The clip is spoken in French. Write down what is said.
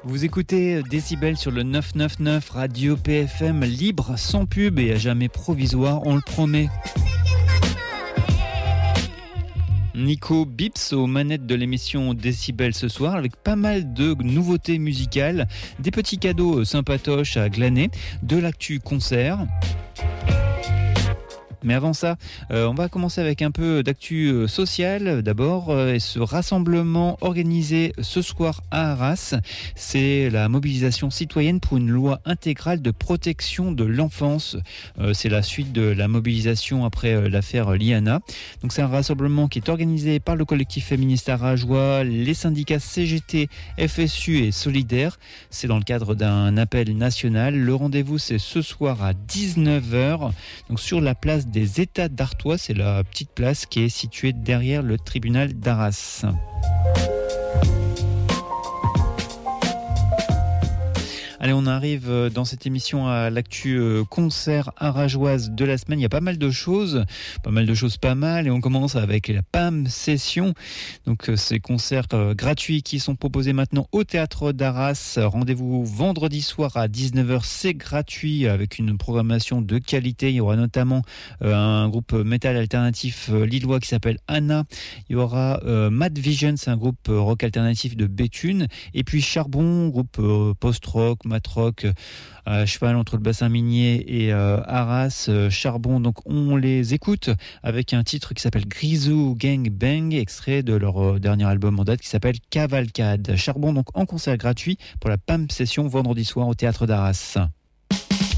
Vous écoutez Décibel sur le 999 Radio PFM, libre, sans pub et à jamais provisoire, on le promet. Nico Bips aux manettes de l'émission Décibel ce soir avec pas mal de nouveautés musicales, des petits cadeaux sympatoches à glaner, de l'actu concert. Mais avant ça, on va commencer avec un peu d'actu sociale d'abord. Et ce rassemblement organisé ce soir à Arras, c'est la mobilisation citoyenne pour une loi intégrale de protection de l'enfance. C'est la suite de la mobilisation après l'affaire Liana. Donc c'est un rassemblement qui est organisé par le collectif féministe arageois, les syndicats CGT, FSU et Solidaire. C'est dans le cadre d'un appel national. Le rendez-vous, c'est ce soir à 19h, donc sur la place des États d'Artois, c'est la petite place qui est située derrière le tribunal d'Arras. Allez, on arrive dans cette émission à l'actu concert arageoise de la semaine. Il y a pas mal de choses pas mal. Et on commence avec la PAM Session. Donc, ces concerts gratuits qui sont proposés maintenant au Théâtre d'Arras. Rendez-vous vendredi soir à 19h. C'est gratuit avec une programmation de qualité. Il y aura notamment un groupe métal alternatif lillois qui s'appelle Anna. Il y aura Mad Vision, c'est un groupe rock alternatif de Béthune. Et puis Charbon, groupe post-rock, mat-rock, à cheval entre le bassin minier et Arras. Charbon, donc on les écoute avec un titre qui s'appelle Grisou Gang Bang, extrait de leur dernier album en date qui s'appelle Cavalcade. Charbon donc en concert gratuit pour la PAM Session vendredi soir au Théâtre d'Arras.